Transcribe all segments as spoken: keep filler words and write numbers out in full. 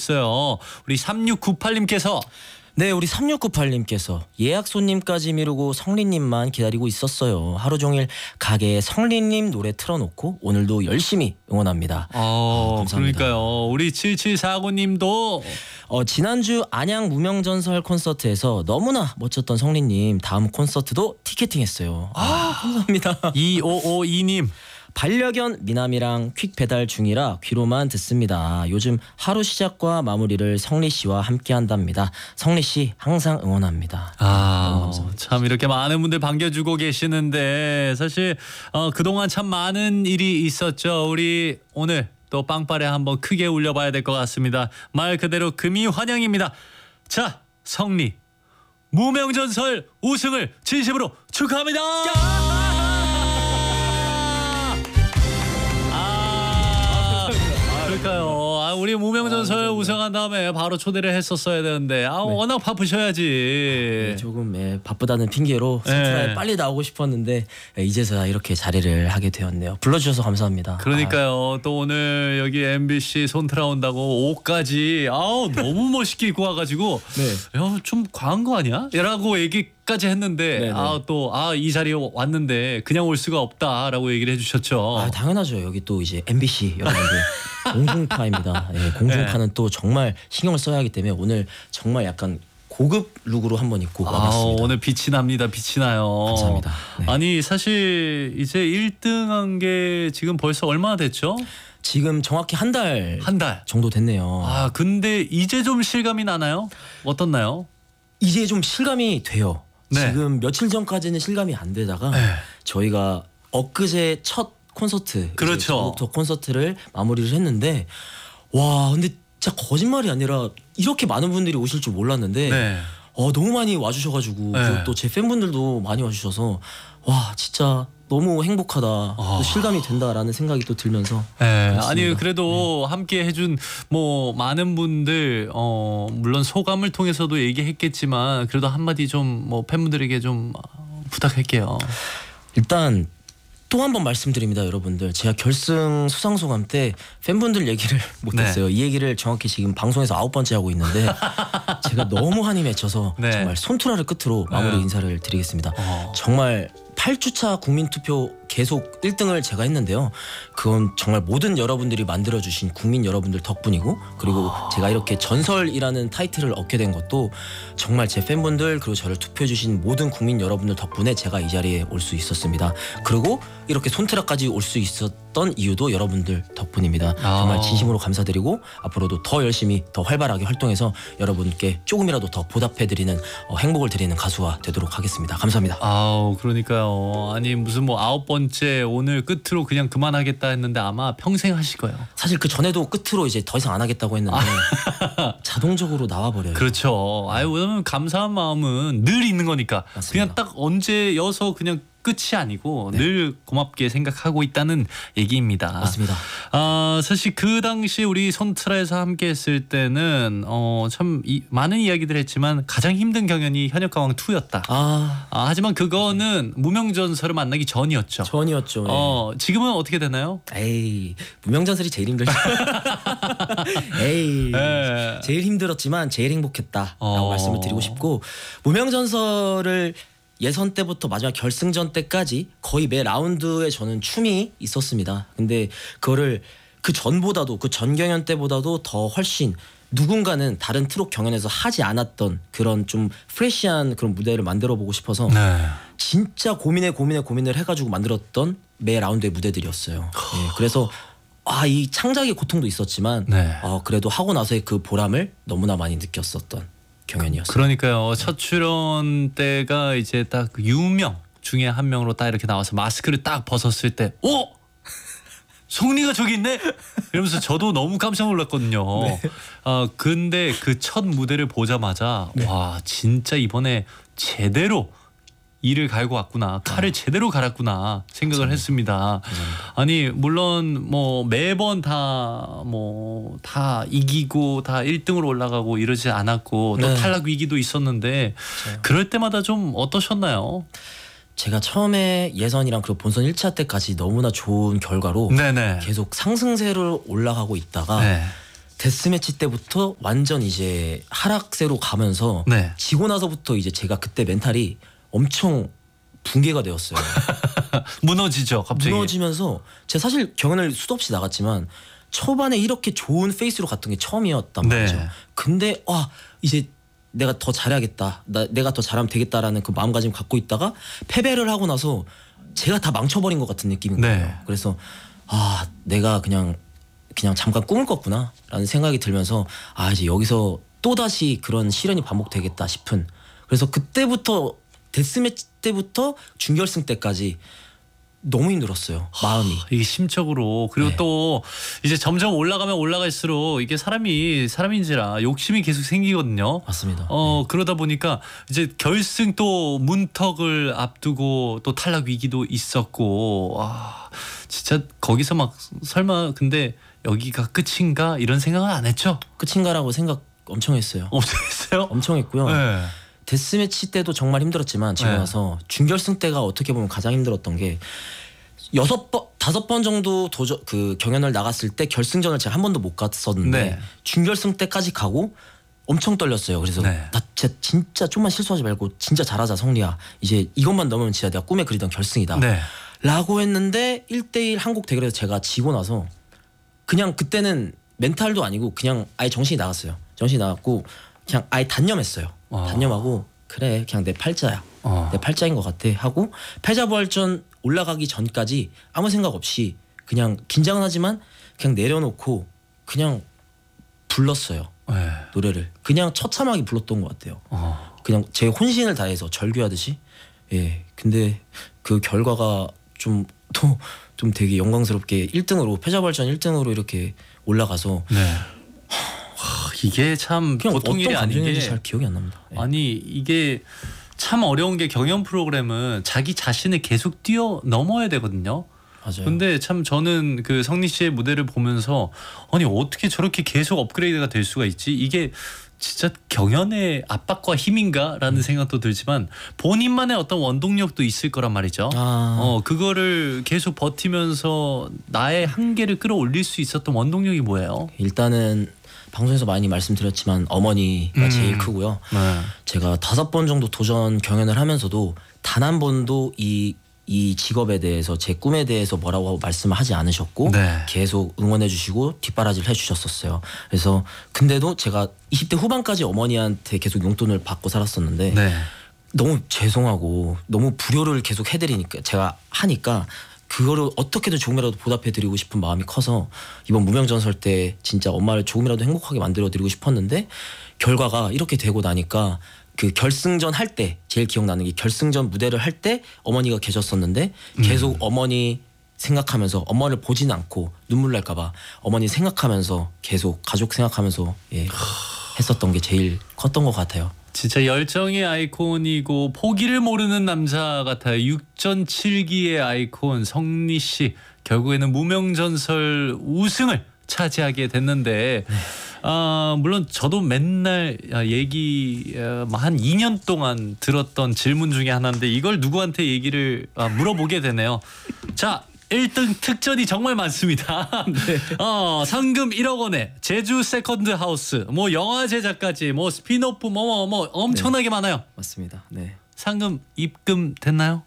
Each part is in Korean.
보내주셨어요. 우리 삼육구팔님께서 네, 우리 삼육구팔님께서 예약 손님까지 미루고 성리님만 기다리고 있었어요. 하루 종일 가게에 성리님 노래 틀어놓고 오늘도 열심히 응원합니다. 어, 아, 감사합니다. 그러니까요. 우리 칠칠사구님도 어, 지난주 안양 무명전설 콘서트에서 너무나 멋졌던 성리님 다음 콘서트도 티켓팅했어요. 아, 감사합니다. 이오오이님 반려견 미남이랑 퀵 배달 중이라 귀로만 듣습니다. 요즘 하루 시작과 마무리를 성리 씨와 함께 한답니다. 성리 씨 항상 응원합니다. 아, 참 이렇게 많은 분들 반겨주고 계시는데 사실 어, 그동안 참 많은 일이 있었죠. 우리 오늘 또 빵빠레 한번 크게 울려봐야 될 것 같습니다. 말 그대로 금이 환영입니다. 자, 성리 무명전설 우승을 진심으로 축하합니다. 그러니까요. 아, 우리 무명전설 아, 우승한 다음에 바로 초대를 했었어야 되는데 아, 네. 워낙 바쁘셔야지. 네, 조금 예, 바쁘다는 핑계로 센트럴에 네. 빨리 나오고 싶었는데 예, 이제서야 이렇게 자리를 하게 되었네요. 불러주셔서 감사합니다. 그러니까요. 아. 또 오늘 여기 엠비씨 손트라 온다고 옷까지 아우 너무 멋있게 입고 와가지고 네. 야, 좀 과한 거 아니야? 라고 얘기까지 했는데 아, 또 아, 이 자리에 왔는데 그냥 올 수가 없다라고 얘기를 해주셨죠. 아, 당연하죠. 여기 또 이제 엠비씨 여러분들 공중파입니다. 예, 공중파는 네. 또 정말 신경을 써야 하기 때문에 오늘 정말 약간 고급 룩으로 한번 입고 와봤습니다. 아, 오늘 빛이 납니다. 빛이 나요. 감사합니다. 네. 아니 사실 이제 일 등 한 게 지금 벌써 얼마나 됐죠? 지금 정확히 한 달 한 달 정도 됐네요. 아, 근데 이제 좀 실감이 나나요? 어떻나요? 이제 좀 실감이 돼요. 네. 지금 며칠 전까지는 실감이 안 되다가 네. 저희가 엊그제 첫 콘서트, 그렇죠. 저 콘서트를 마무리를 했는데 와, 근데 진짜 거짓말이 아니라 이렇게 많은 분들이 오실 줄 몰랐는데 네. 어, 너무 많이 와주셔가지고 네. 그리고 또 제 팬분들도 많이 와주셔서 와, 진짜 너무 행복하다, 어. 실감이 된다라는 생각이 또 들면서 네. 그렇습니다. 아니 그래도 네. 함께 해준 뭐 많은 분들 어, 물론 소감을 통해서도 얘기했겠지만 그래도 한마디 좀 뭐 팬분들에게 좀 부탁할게요. 일단 또 한 번 말씀드립니다, 여러분들. 제가 결승 수상소감 때 팬분들 얘기를 못했어요. 네. 이 얘기를 정확히 지금 방송에서 아홉 번째 하고 있는데 제가 너무 한이 맺혀서 네. 정말 손투라를 끝으로 마무리 네. 인사를 드리겠습니다. 어. 정말 팔 주차 국민투표 계속 일 등을 제가 했는데요. 그건 정말 모든 여러분들이 만들어주신 국민 여러분들 덕분이고 그리고 아... 제가 이렇게 전설이라는 타이틀을 얻게 된 것도 정말 제 팬분들 그리고 저를 투표해주신 모든 국민 여러분들 덕분에 제가 이 자리에 올 수 있었습니다. 그리고 이렇게 손트라까지 올 수 있었던 이유도 여러분들 덕분입니다. 아... 정말 진심으로 감사드리고 앞으로도 더 열심히 더 활발하게 활동해서 여러분께 조금이라도 더 보답해드리는 어, 행복을 드리는 가수가 되도록 하겠습니다. 감사합니다. 아우, 그러니까요. 아니 무슨 뭐 아홉 번째 오늘 끝으로 그냥 그만하겠다 했는데 아마 평생 하실 거예요. 사실 그 전에도 끝으로 이제 더 이상 안 하겠다고 했는데 자동적으로 나와버려요. 그렇죠. 아유, 왜냐면 감사한 마음은 늘 있는 거니까. 맞습니다. 그냥 딱 언제여서 그냥 끝이 아니고 네. 늘 고맙게 생각하고 있다는 얘기입니다. 맞습니다. 아, 사실 그 당시 우리 손트라에서 함께 했을 때는 어, 참 이, 많은 이야기들 했지만 가장 힘든 경연이 현역가왕 이였다. 아... 아, 하지만 그거는 무명전설을 만나기 전이었죠. 전이었죠. 네. 어, 지금은 어떻게 되나요? 에이, 무명전설이 제일 힘들죠. 에이, 네. 제일 힘들었지만 제일 행복했다라고 어... 말씀을 드리고 싶고 무명전설을 예선 때부터 마지막 결승전 때까지 거의 매 라운드에 저는 춤이 있었습니다. 근데 그거를 그 전보다도 그 전 경연 때보다도 더 훨씬 누군가는 다른 트롯 경연에서 하지 않았던 그런 좀 프레시한 그런 무대를 만들어 보고 싶어서 네. 진짜 고민에 고민에 고민을 해가지고 만들었던 매 라운드의 무대들이었어요. 네, 그래서 아, 이 창작의 고통도 있었지만 네. 어, 그래도 하고 나서의 그 보람을 너무나 많이 느꼈었던 경연이었어요. 그러니까요. 첫 출연 때가 이제 딱 유명 중에 한 명으로 딱 이렇게 나와서 마스크를 딱 벗었을 때 오! 성리가 저기 있네? 이러면서 저도 너무 깜짝 놀랐거든요. 네. 어, 근데 그 첫 무대를 보자마자 네. 와, 진짜 이번에 제대로 이를 갈고 왔구나, 칼을 아. 제대로 갈았구나 생각을 감사합니다. 했습니다. 감사합니다. 아니 물론 뭐 매번 다 뭐 다 이기고 다 일 등으로 올라가고 이러지 않았고 또 네. 탈락 위기도 있었는데 맞아요. 그럴 때마다 좀 어떠셨나요? 제가 처음에 예선이랑 그 본선 일 차 때까지 너무나 좋은 결과로 네네. 계속 상승세로 올라가고 있다가 네. 데스매치 때부터 완전 이제 하락세로 가면서 네. 지고 나서부터 이제 제가 그때 멘탈이 엄청 붕괴가 되었어요. 무너지죠, 갑자기. 무너지면서 제가 사실 경연을 수도 없이 나갔지만 초반에 이렇게 좋은 페이스로 갔던 게 처음이었단 네. 말이죠. 근데 와 이제 내가 더 잘해야겠다. 나, 내가 더 잘하면 되겠다라는 그 마음가짐 갖고 있다가 패배를 하고 나서 제가 다 망쳐버린 것 같은 느낌인 네. 거예요. 그래서 아 내가 그냥 그냥 잠깐 꿈을 꿨구나라는 생각이 들면서 아 이제 여기서 또 다시 그런 시련이 반복되겠다 싶은. 그래서 그때부터 데스매치 때부터 준결승 때까지 너무 힘들었어요. 마음이. 이게 심적으로 그리고 네. 또 이제 점점 올라가면 올라갈수록 이게 사람이 사람인지라 욕심이 계속 생기거든요. 맞습니다. 어 그러다 보니까 이제 결승 또 문턱을 앞두고 또 탈락 위기도 있었고 와 진짜 거기서 막 설마 근데 여기가 끝인가 이런 생각은 안 했죠? 끝인가라고 생각 엄청 했어요. 엄청 했어요? 엄청 했고요. 네. 데스매치 때도 정말 힘들었지만 지고 네. 나서 준결승 때가 어떻게 보면 가장 힘들었던 게 여섯 번 다섯 번 정도 도저 그 경연을 나갔을 때 결승전을 제가 한 번도 못 갔었는데 네. 준결승 때까지 가고 엄청 떨렸어요. 그래서 네. 나 진짜, 진짜 좀만 실수하지 말고 진짜 잘하자 성리야. 이제 이것만 넘으면 진짜 내가 꿈에 그리던 결승이다. 네. 라고 했는데 일 대일 한국 대결에서 제가 지고 나서 그냥 그때는 멘탈도 아니고 그냥 아예 정신이 나갔어요. 정신이 나갔고 그냥 아예 단념했어요. 아. 단념하고 그래 그냥 내 팔자야. 어. 내 팔자인 것 같아 하고 패자부활전 올라가기 전까지 아무 생각 없이 그냥 긴장은 하지만 그냥 내려놓고 그냥 불렀어요. 네. 노래를 그냥 처참하게 불렀던 것 같아요. 어. 그냥 제 혼신을 다해서 절규하듯이. 예. 근데 그 결과가 좀 또 좀 되게 영광스럽게 일 등으로 패자부활전 일 등으로 이렇게 올라가서 네. 와, 이게 참 그냥 보통 어떤 일이 아닌 감정인지 게 잘 기억이 안 납니다. 예. 아니 이게 참 어려운 게 경연 프로그램은 자기 자신을 계속 뛰어넘어야 되거든요. 맞아요. 근데 참 저는 그 성리 씨의 무대를 보면서 아니 어떻게 저렇게 계속 업그레이드가 될 수가 있지? 이게 진짜 경연의 압박과 힘인가라는 음. 생각도 들지만 본인만의 어떤 원동력도 있을 거란 말이죠. 아. 어 그거를 계속 버티면서 나의 한계를 끌어올릴 수 있었던 원동력이 뭐예요? 일단은 방송에서 많이 말씀드렸지만 어머니가 음. 제일 크고요. 네. 제가 다섯 번 정도 도전 경연을 하면서도 단 한 번도 이, 이 직업에 대해서 제 꿈에 대해서 뭐라고 말씀을 하지 않으셨고 네. 계속 응원해 주시고 뒷바라지를 해주셨었어요. 그래서 근데도 제가 이십 대 후반까지 어머니한테 계속 용돈을 받고 살았었는데 네. 너무 죄송하고 너무 불효를 계속 해드리니까 제가 하니까 그거를 어떻게든 조금이라도 보답해드리고 싶은 마음이 커서 이번 무명전설 때 진짜 엄마를 조금이라도 행복하게 만들어드리고 싶었는데 결과가 이렇게 되고 나니까 그 결승전 할 때 제일 기억나는 게 결승전 무대를 할 때 어머니가 계셨었는데 계속 음. 어머니 생각하면서 엄마를 보진 않고 눈물 날까봐 어머니 생각하면서 계속 가족 생각하면서 예, 했었던 게 제일 컸던 것 같아요. 진짜 열정의 아이콘이고 포기를 모르는 남자 같아요. 육전 칠기의 아이콘 성리 씨 결국에는 무명전설 우승을 차지하게 됐는데 아, 물론 저도 맨날 얘기 한 이 년 동안 들었던 질문 중에 하나인데 이걸 누구한테 얘기를 아, 물어보게 되네요. 자. 일 등 특전이 정말 많습니다. 네. 어, 상금 일억 원에 제주 세컨드 하우스, 뭐 영화 제작까지, 뭐 스피노프, 뭐 뭐 뭐 엄청나게 많아요. 맞습니다. 네. 상금 입금 됐나요?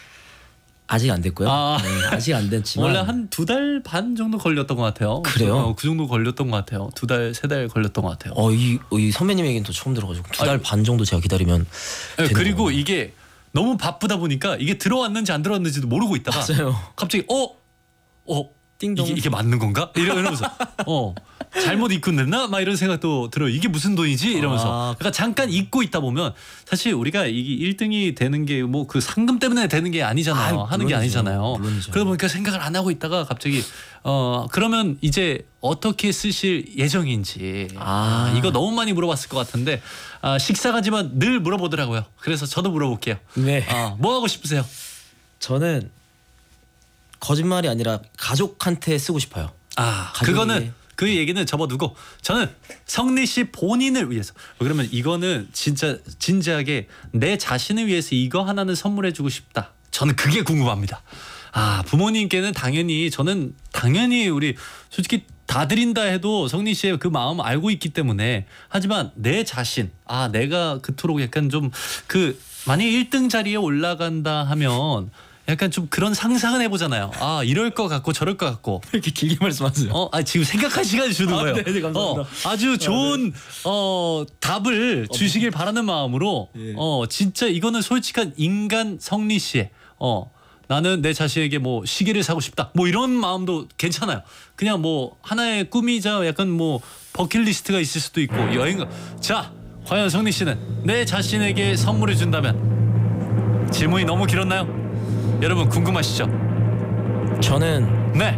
아직 안 됐고요. 아. 네, 아직 안 됐지만 원래 한 두 달 반 정도 걸렸던 것 같아요. 그래요? 어, 그 정도 걸렸던 것 같아요. 두 달, 세 달 걸렸던 것 같아요. 어, 이, 이 선배님 얘기는 또 처음 들어가지고 두 달 반 정도 제가 기다리면 네, 되는 그리고 거구나. 이게 너무 바쁘다 보니까 이게 들어왔는지 안 들어왔는지도 모르고 있다가 맞아요. 갑자기 어, 어, 띵동. 이게, 이게 맞는 건가? 이러- 이러면서 어 잘못 입금됐나? 막 이런 생각도 들어요. 이게 무슨 돈이지? 이러면서 아. 그러니까 잠깐 잊고 있다 보면 사실 우리가 이게 일 등이 되는 게 뭐 그 상금 때문에 되는 게 아니잖아요. 아, 하는 게 물론이죠. 아니잖아요. 물론이죠. 그러다 보니까 생각을 안 하고 있다가 갑자기 어 그러면 이제 어떻게 쓰실 예정인지 아. 아, 이거 너무 많이 물어봤을 것 같은데 아, 식사가지만 늘 물어보더라고요. 그래서 저도 물어볼게요. 네. 아, 뭐 하고 싶으세요? 저는 거짓말이 아니라 가족한테 쓰고 싶어요. 아, 가족이- 그거는 그 얘기는 접어두고 저는 성리 씨 본인을 위해서 그러면 이거는 진짜 진지하게 내 자신을 위해서 이거 하나는 선물해주고 싶다. 저는 그게 궁금합니다. 아 부모님께는 당연히 저는 당연히 우리 솔직히 다 드린다 해도 성리 씨의 그 마음 알고 있기 때문에 하지만 내 자신 아 내가 그토록 약간 좀 그 만약 일 등 자리에 올라간다 하면 약간 좀 그런 상상은 해보잖아요. 아 이럴 것 같고 저럴 것 같고 이렇게 길게 말씀하세요. 어, 아 지금 생각할 시간을 주는 아, 거예요. 네네, 감사합니다. 어, 아주 좋은 어, 답을 주시길 바라는 마음으로 예. 어, 진짜 이거는 솔직한 인간 성리 씨의 어, 나는 내 자신에게 뭐 시계를 사고 싶다. 뭐 이런 마음도 괜찮아요. 그냥 뭐 하나의 꿈이자 약간 뭐 버킷리스트가 있을 수도 있고 여행. 자, 과연 성리 씨는 내 자신에게 선물을 준다면 질문이 너무 길었나요? 여러분 궁금하시죠? 저는 네.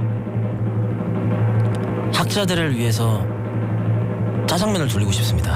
학자들을 위해서 짜장면을 돌리고 싶습니다.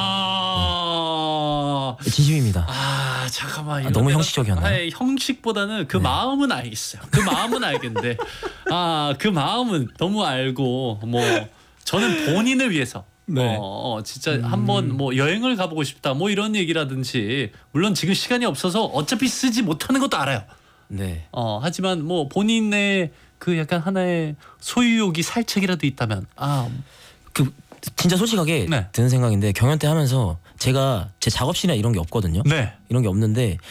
아. 진심입니다. 아 잠깐만 아, 너무 형식적이었나요? 아니, 형식보다는 그 마음은 알겠어요. 그 마음은 알겠는데 아 그 마음은 너무 알고 뭐 저는 본인을 위해서 네. 어, 어 진짜 한번 뭐 여행을 가보고 싶다 뭐 이런 얘기라든지 물론 지금 시간이 없어서 어차피 쓰지 못하는 것도 알아요. 네. 어 하지만 뭐 본인의 그 약간 하나의 소유욕이 살짝이라도 있다면 아 그 진짜 솔직하게 네. 드는 생각인데 경연 때 하면서 제가 제 작업실이나 이런 게 없거든요. 네. 이런 게 없는데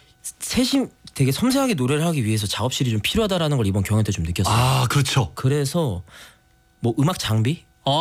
세심 되게 섬세하게 노래를 하기 위해서 작업실이 좀 필요하다라는 걸 이번 경연 때 좀 느꼈어요. 아 그렇죠. 그래서 뭐 음악 장비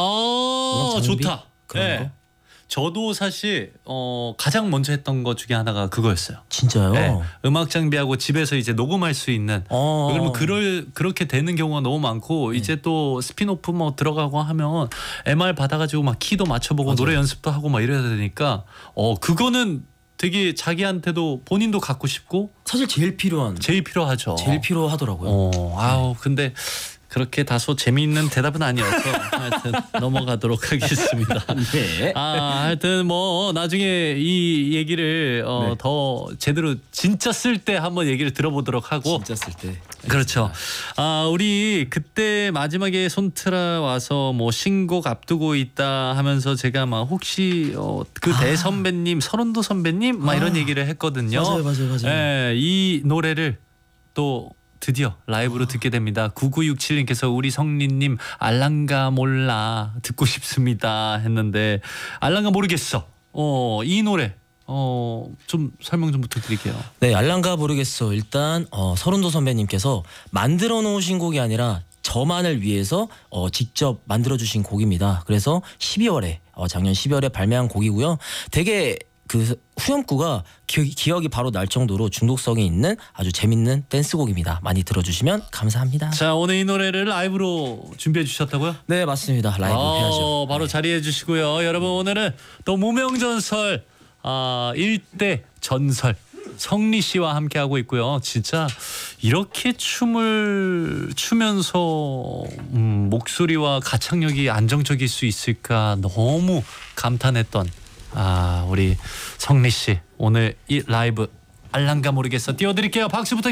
아 장비? 좋다. 그런 네. 거? 저도 사실 어, 가장 먼저 했던 것 중에 하나가 그거였어요. 진짜요? 네. 음악 장비하고 집에서 이제 녹음할 수 있는. 어. 그러면 그럴 그렇게 되는 경우가 너무 많고 네. 이제 또 스피노프 뭐 들어가고 하면 엠알 받아가지고 막 키도 맞춰보고 맞아요. 노래 연습도 하고 막 이래야 되니까 어 그거는 되게 자기한테도 본인도 갖고 싶고 사실 제일 필요한 제일 필요하죠. 제일 필요하더라고요. 어, 아우 근데 그렇게 다소 재미있는 대답은 아니어서 하여튼 넘어가도록 하겠습니다. 네. 아 하여튼 뭐 나중에 이 얘기를 어, 네. 더 제대로 진짜 쓸 때 한번 얘기를 들어보도록 하고 진짜 쓸 때. 그렇죠. 아 우리 그때 마지막에 손트라 와서 뭐 신곡 앞두고 있다 하면서 제가 막 혹시 어, 그 아. 대선배님 서른도 선배님 막 이런 아. 얘기를 했거든요. 맞아요, 맞아요, 맞아요. 예, 이 노래를 또 드디어 라이브로 듣게 됩니다. 구구육칠님께서 우리 성리님 알랑가 몰라 듣고 싶습니다 했는데 알랑가 모르겠어. 어, 이 노래 어, 좀 설명 좀 부탁드릴게요. 네, 알랑가 모르겠어. 일단 어, 서른도 선배님께서 만들어 놓으신 곡이 아니라 저만을 위해서 어, 직접 만들어 주신 곡입니다. 그래서 십이월에 어, 작년 십이월에 발매한 곡이고요. 되게 그 후렴구가 기, 기억이 바로 날 정도로 중독성이 있는 아주 재밌는 댄스곡입니다. 많이 들어주시면 감사합니다. 자 오늘 이 노래를 라이브로 준비해 주셨다고요? 네, 맞습니다. 라이브 어, 해야죠. 바로 자리해 주시고요. 여러분 오늘은 또 무명전설 아, 일대 전설 성리 씨와 함께 하고 있고요. 진짜 이렇게 춤을 추면서 음, 목소리와 가창력이 안정적일 수 있을까 너무 감탄했던 아, 우리 성리 씨 오늘 이 라이브 알랑가 모르겠어 띄워드릴게요. 박수 부탁드립니다.